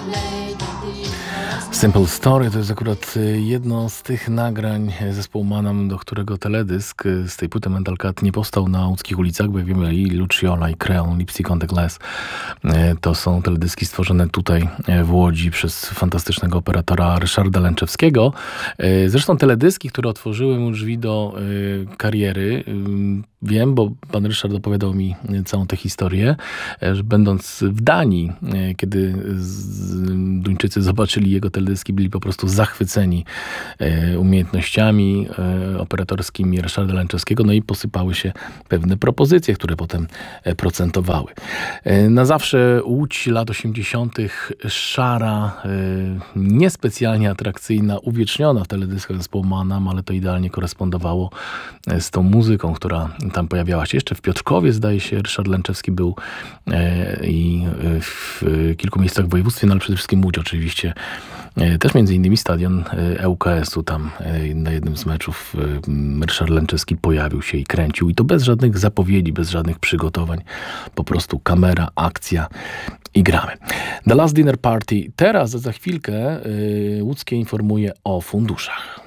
Simple Story to jest akurat jedno z tych nagrań zespołu Manam, do którego teledysk z tej płyty Mental Cat nie powstał na łódzkich ulicach, bo jak wiemy i Luciola, i Creon, Lipstick on the Glass to są teledyski stworzone tutaj w Łodzi przez fantastycznego operatora Ryszarda Lęczewskiego. Zresztą teledyski, które otworzyły mu drzwi do kariery, wiem, bo pan Ryszard opowiadał mi całą tę historię, że będąc w Danii, kiedy Duńczycy zobaczyli jego teledyski, byli po prostu zachwyceni umiejętnościami operatorskimi Ryszarda Lęczewskiego, no i posypały się pewne propozycje, które potem procentowały. Na zawsze Łódź lat 80. szara, niespecjalnie atrakcyjna, uwieczniona w teledyskach zespołu Manam, ale to idealnie korespondowało z tą muzyką, która tam pojawiała się. Jeszcze w Piotrkowie, zdaje się, Ryszard Lęczewski był i w kilku miejscach w województwie, no ale przede wszystkim Łódź oczywiście. Też między innymi stadion ŁKS-u, tam na jednym z meczów Ryszard Lęczewski pojawił się i kręcił. I to bez żadnych zapowiedzi, bez żadnych przygotowań. Po prostu kamera, akcja i gramy. The Last Dinner Party. Teraz za chwilkę Łódzkie informuje o funduszach.